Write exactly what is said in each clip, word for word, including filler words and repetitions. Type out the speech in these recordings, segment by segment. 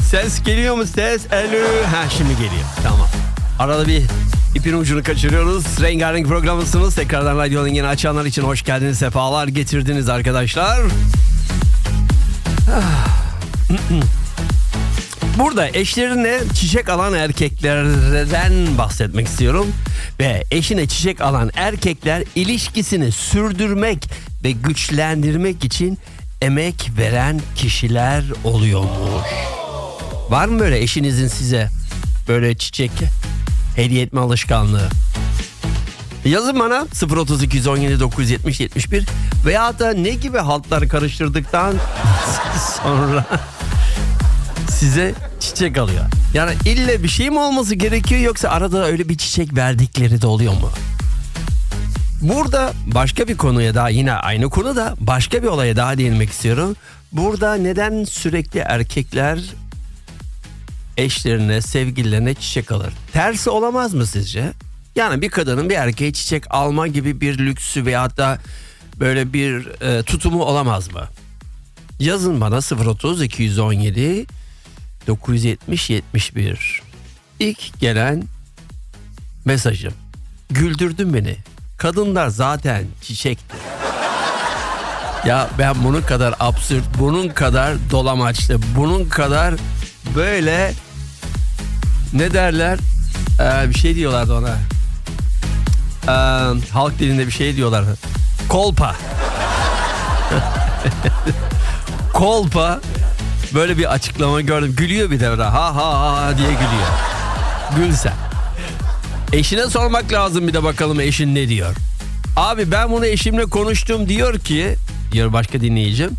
Ses geliyor mu ses? Alo. Ha şimdi geliyor. Tamam. Arada bir ipin ucunu kaçırıyoruz. Rengarenk programısınız. Tekrardan radyonun yeni açanlar için hoş geldiniz. Sefalar getirdiniz arkadaşlar. Burada eşlerine çiçek alan erkeklerden bahsetmek istiyorum. Ve eşine çiçek alan erkekler ilişkisini sürdürmek ve güçlendirmek için emek veren kişiler oluyormuş. Var mı böyle eşinizin size böyle çiçek hediye etme alışkanlığı? Yazın bana sıfır otuz iki yüz on yedi dokuz yüz yetmiş yetmiş bir veya da ne gibi haltlar karıştırdıktan sonra size çiçek alıyor. Yani ille bir şey mi olması gerekiyor yoksa arada öyle bir çiçek verdikleri de oluyor mu? Burada başka bir konuya daha, yine aynı konuda başka bir olaya daha değinmek istiyorum. Burada neden sürekli erkekler eşlerine, sevgililerine çiçek alır? Tersi olamaz mı sizce? Yani bir kadının bir erkeğe çiçek alma gibi bir lüksü veya da böyle bir e, tutumu olamaz mı? Yazın bana sıfır otuz iki yüz on yedi dokuz yüz yetmiş yetmiş bir. İlk gelen mesajım. Güldürdün beni. Kadınlar zaten çiçekti. Ya ben bunun kadar absürt, bunun kadar dolamaçlı, bunun kadar böyle ne derler? Ee, bir şey diyorlardı ona. Ee, halk dilinde bir şey diyorlar. Kolpa. Kolpa. Böyle bir açıklama gördüm. Gülüyor bir de ha ha ha diye gülüyor. Gül sen. Eşine sormak lazım bir de bakalım eşin ne diyor. Abi ben bunu eşimle konuştum diyor ki, diyor başka dinleyicim.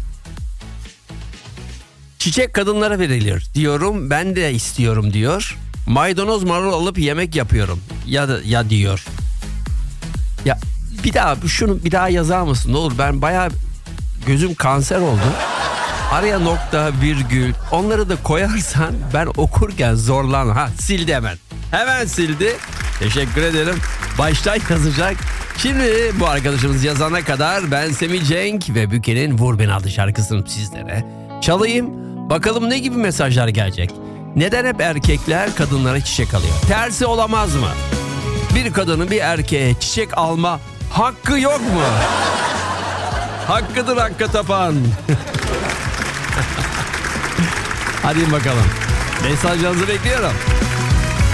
Çiçek kadınlara verilir diyorum, ben de istiyorum diyor. Maydanoz marul alıp yemek yapıyorum. Ya da ya diyor. Ya bir daha şunu bir daha yazar mısın? Ne olur, ben bayağı gözüm kanser oldu. Araya nokta, virgül onları da koyarsan ben okurken zorlan. Ha sildi hemen. Hemen sildi. Teşekkür ederim. Baştan yazacak. Şimdi bu arkadaşımız yazana kadar ben Semih Cenk ve Büke'nin Vur Beni adlı şarkısını sizlere çalayım. Bakalım ne gibi mesajlar gelecek. Neden hep erkekler kadınlara çiçek alıyor? Tersi olamaz mı? Bir kadının bir erkeğe çiçek alma hakkı yok mu? Hakkıdır Hakkı Tapan. Hadi bakalım. Mesajlarınızı bekliyorum.